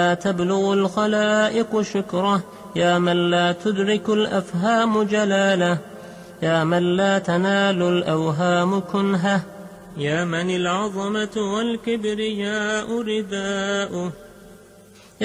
لا تبلغ الخلائق شكره، يا من لا تدرك الأفهام جلاله، يا من لا تنال الأوهام كنهه، يا من العظمة والكبرياء رداؤه.